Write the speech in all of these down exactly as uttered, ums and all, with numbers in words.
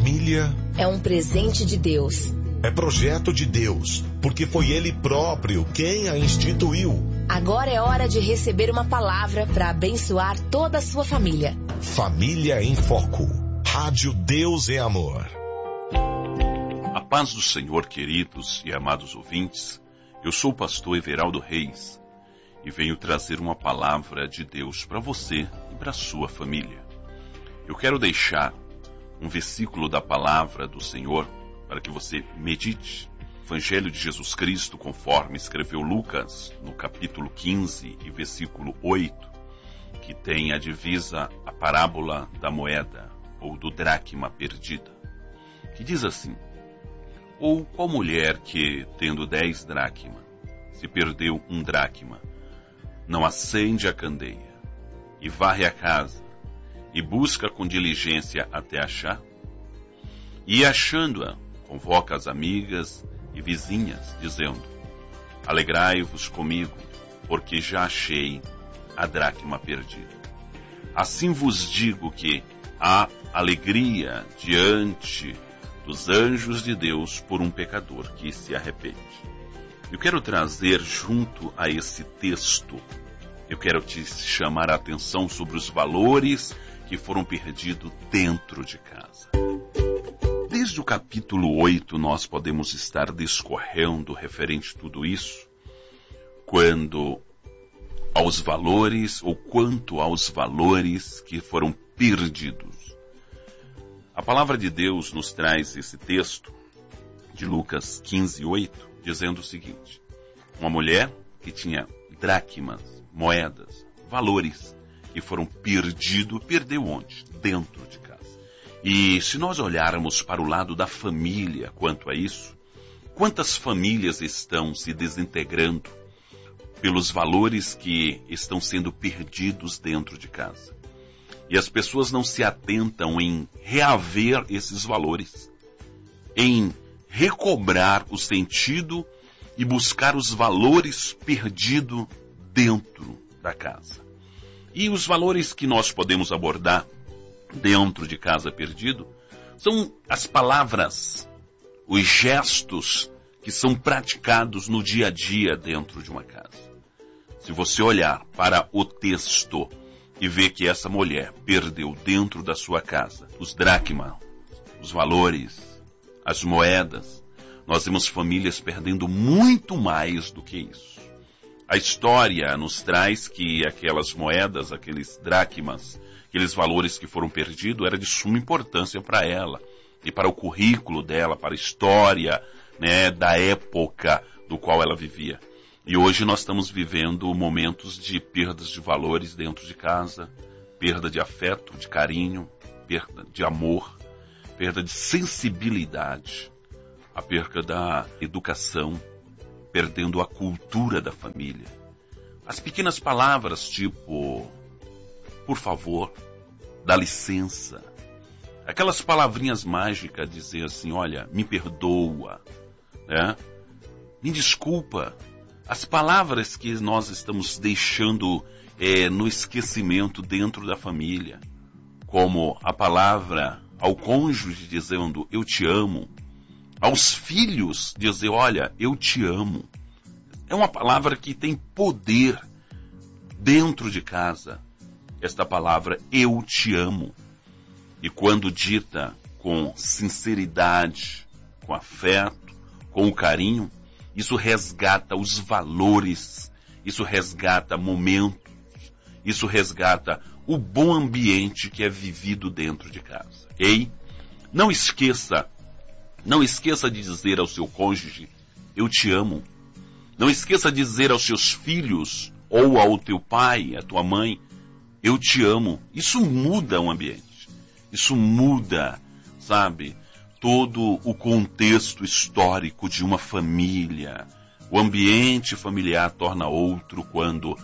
família é um presente de Deus. É projeto de Deus, porque foi Ele próprio quem a instituiu. Agora é hora de receber uma palavra para abençoar toda a sua família. Família em Foco. Rádio Deus é Amor. A paz do Senhor, queridos e amados ouvintes. Eu sou o pastor Everaldo Reis e venho trazer uma palavra de Deus para você e para a sua família. Eu quero deixar um versículo da palavra do Senhor para que você medite. Evangelho de Jesus Cristo, conforme escreveu Lucas, no capítulo quinze e versículo oito, que tem a divisa, a parábola da moeda, ou do dracma perdida, que diz assim: ou qual mulher que, tendo dez dracmas, se perdeu um dracma, não acende a candeia, e varre a casa, e busca com diligência até achar? E achando-a, convoca as amigas e vizinhas, dizendo: alegrai-vos comigo, porque já achei a dracma perdida. Assim vos digo que há alegria diante dos anjos de Deus por um pecador que se arrepende. Eu quero trazer junto a esse texto, eu quero te chamar a atenção sobre os valores que foram perdidos dentro de casa. Desde o capítulo oito nós podemos estar discorrendo referente a tudo isso, quando aos valores, ou quanto aos valores que foram perdidos. A palavra de Deus nos traz esse texto de Lucas quinze, oito, dizendo o seguinte: uma mulher que tinha dracmas, moedas, valores, que foram perdidos, perdeu onde? Dentro de casa. E se nós olharmos para o lado da família quanto a isso, quantas famílias estão se desintegrando pelos valores que estão sendo perdidos dentro de casa? E as pessoas não se atentam em reaver esses valores, em recobrar o sentido e buscar os valores perdidos dentro da casa. E os valores que nós podemos abordar dentro de casa perdido são as palavras, os gestos que são praticados no dia a dia dentro de uma casa. Se você olhar para o texto e ver que essa mulher perdeu dentro da sua casa os dracmas, os valores, as moedas, nós vemos famílias perdendo muito mais do que isso. A história nos traz que aquelas moedas, aqueles dracmas, aqueles valores que foram perdidos, era de suma importância para ela e para o currículo dela, para a história, né, da época do qual ela vivia. E hoje nós estamos vivendo momentos de perdas de valores dentro de casa, perda de afeto, de carinho, perda de amor, perda de sensibilidade, a perda da educação, perdendo a cultura da família. As pequenas palavras tipo por favor, dá licença, aquelas palavrinhas mágicas, dizer assim, olha, me perdoa, né? Me desculpa. As palavras que nós estamos deixando é, no esquecimento dentro da família, como a palavra ao cônjuge dizendo eu te amo, aos filhos dizer olha, eu te amo. É uma palavra que tem poder dentro de casa, esta palavra eu te amo. E quando dita com sinceridade, com afeto, com o carinho, isso resgata os valores, isso resgata momentos, isso resgata o bom ambiente que é vivido dentro de casa. Ei, não esqueça, não esqueça de dizer ao seu cônjuge, eu te amo. Não esqueça de dizer aos seus filhos, ou ao teu pai, à tua mãe, eu te amo. Isso muda o ambiente, isso muda, sabe, todo o contexto histórico de uma família. O ambiente familiar torna outro quando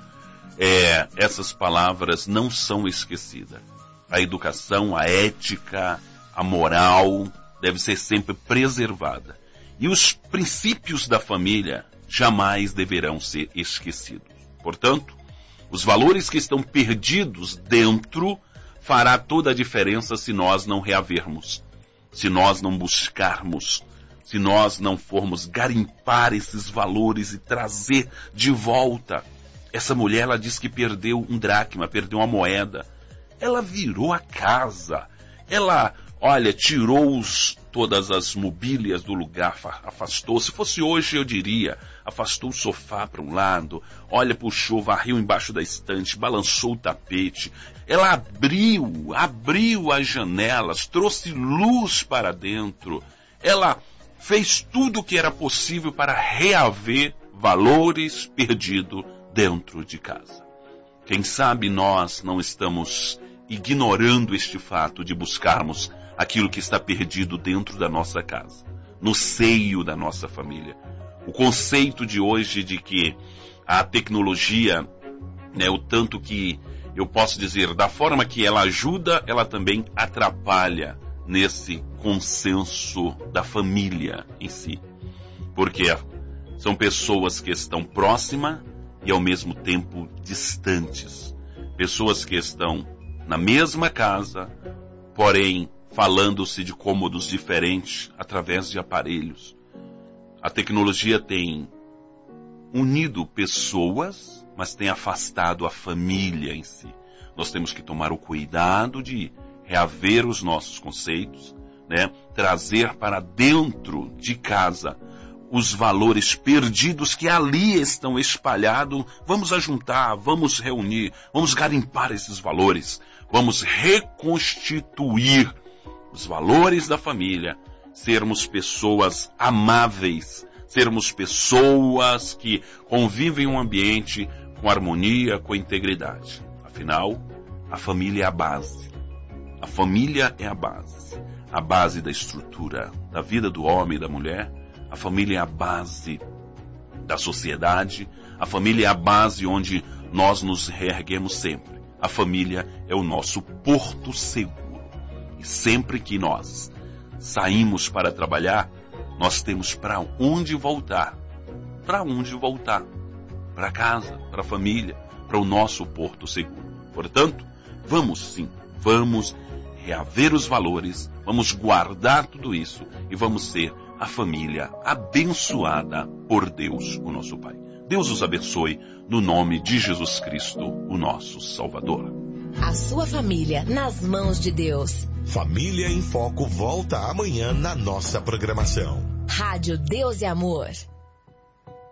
é, essas palavras não são esquecidas. A educação, a ética, a moral deve ser sempre preservada. E os princípios da família jamais deverão ser esquecidos. Portanto, os valores que estão perdidos dentro fará toda a diferença se nós não reavermos. se nós não buscarmos, se nós não formos garimpar esses valores e trazer de volta. Essa mulher, ela diz que perdeu um dracma, perdeu uma moeda. Ela virou a casa. Ela, olha, tirou os, todas as mobílias do lugar, afastou. Se fosse hoje, eu diria, afastou o sofá para um lado, olha, puxou, varreu embaixo da estante, balançou o tapete. Ela abriu, abriu as janelas, trouxe luz para dentro. Ela fez tudo o que era possível para reaver valores perdidos dentro de casa. Quem sabe nós não estamos ignorando este fato de buscarmos aquilo que está perdido dentro da nossa casa, no seio da nossa família. O conceito de hoje de que a tecnologia, né, o tanto que eu posso dizer, da forma que ela ajuda, ela também atrapalha nesse consenso da família em si. Porque são pessoas que estão próximas e ao mesmo tempo distantes. Pessoas que estão na mesma casa, porém falando-se de cômodos diferentes através de aparelhos. A tecnologia tem unido pessoas, mas tem afastado a família em si. Nós temos que tomar o cuidado de reaver os nossos conceitos, né? Trazer para dentro de casa os valores perdidos que ali estão espalhados. Vamos ajuntar, vamos reunir, vamos garimpar esses valores, vamos reconstituir os valores da família, sermos pessoas amáveis, sermos pessoas que convivem em um ambiente com harmonia, com integridade. Afinal, a família é a base. A família é a base. A base da estrutura da vida do homem e da mulher. A família é a base da sociedade. A família é a base onde nós nos reerguemos sempre. A família é o nosso porto seguro. E sempre que nós saímos para trabalhar, nós temos para onde voltar. Para onde voltar? Para casa, para a família, para o nosso porto seguro. Portanto, vamos sim, vamos reaver os valores, vamos guardar tudo isso e vamos ser a família abençoada por Deus, o nosso Pai. Deus os abençoe no nome de Jesus Cristo, o nosso Salvador. A sua família nas mãos de Deus. Família em Foco volta amanhã na nossa programação. Rádio Deus e Amor.